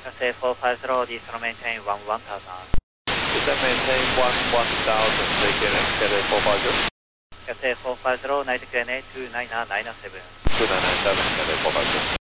Cathay 450, descend maintain 11,000. Descend maintain 11,000, take in Cathay 450. Cathay 450, night QNA 29997. 29997, Cathay 450.